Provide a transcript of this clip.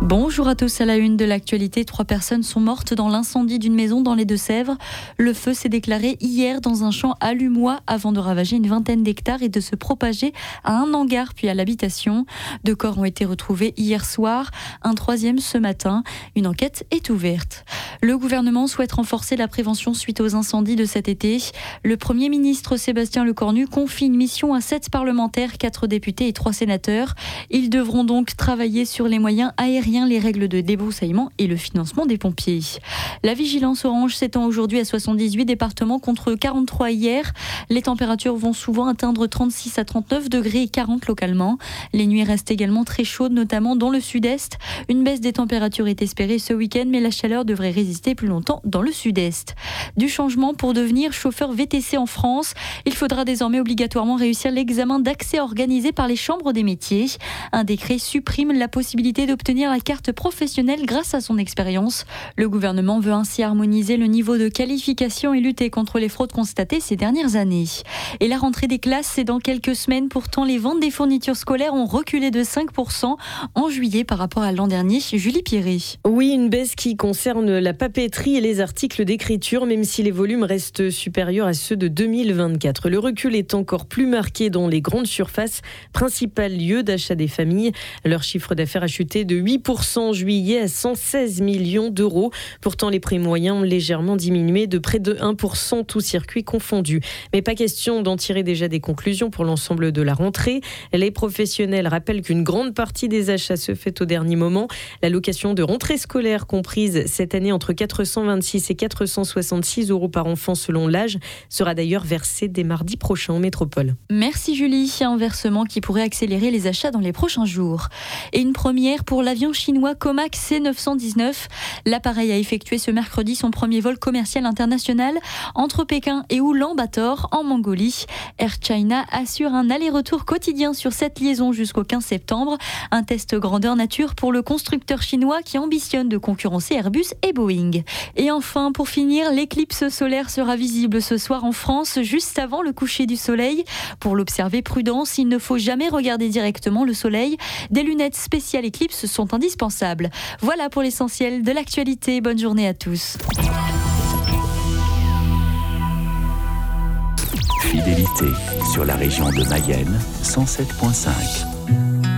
Bonjour à tous, à la une de l'actualité, 3 personnes sont mortes dans l'incendie d'une maison dans les Deux-Sèvres. Le feu s'est déclaré hier dans un champ à Lumois avant de ravager une vingtaine d'hectares et de se propager à un hangar puis à l'habitation. 2 corps ont été retrouvés hier soir, un 3e ce matin. Une enquête est ouverte. Le gouvernement souhaite renforcer la prévention suite aux incendies de cet été. Le Premier ministre Sébastien Lecornu confie une mission à 7 parlementaires, 4 députés et 3 sénateurs. Ils devront donc travailler sur les moyens aériens, les règles de débroussaillement et le financement des pompiers. La vigilance orange s'étend aujourd'hui à 78 départements contre 43 hier. Les températures vont souvent atteindre 36 à 39 degrés et 40 localement. Les nuits restent également très chaudes, notamment dans le sud-est. Une baisse des températures est espérée ce week-end, mais la chaleur devrait résister plus longtemps dans le sud-est. Du changement pour devenir chauffeur VTC en France. Il faudra désormais obligatoirement réussir l'examen d'accès organisé par les chambres des métiers. Un décret supprime la possibilité d'obtenir la carte professionnelle grâce à son expérience. Le gouvernement veut ainsi harmoniser le niveau de qualification et lutter contre les fraudes constatées ces dernières années. Et la rentrée des classes, c'est dans quelques semaines. Pourtant, les ventes des fournitures scolaires ont reculé de 5% en juillet par rapport à l'an dernier. Julie Pierry. Oui, une baisse qui concerne la papeterie et les articles d'écriture, même si les volumes restent supérieurs à ceux de 2024. Le recul est encore plus marqué dans les grandes surfaces, principal lieu d'achat des familles. Leur chiffre d'affaires a chuté de 8% en juillet à 116 millions d'euros. Pourtant, les prix moyens ont légèrement diminué de près de 1%, tous circuits confondus. Mais pas question d'en tirer déjà des conclusions pour l'ensemble de la rentrée. Les professionnels rappellent qu'une grande partie des achats se fait au dernier moment. L'allocation de rentrée scolaire comprise cette année entre 426 et 466 euros par enfant selon l'âge sera d'ailleurs versée dès mardi prochain en métropole. Merci Julie. Un versement qui pourrait accélérer les achats dans les prochains jours. Et une première pour l'avion chinois Comac C919. L'appareil a effectué ce mercredi son premier vol commercial international entre Pékin et Oulan-Bator en Mongolie. Air China assure un aller-retour quotidien sur cette liaison jusqu'au 15 septembre. Un test grandeur nature pour le constructeur chinois qui ambitionne de concurrencer Airbus et Boeing. Et enfin, pour finir, l'éclipse solaire sera visible ce soir en France juste avant le coucher du soleil. Pour l'observer, prudence, il ne faut jamais regarder directement le soleil. Des lunettes spéciales éclipse sont indispensables. Voilà pour l'essentiel de l'actualité. Bonne journée à tous. Fidélité sur la région de Mayenne, 107.5.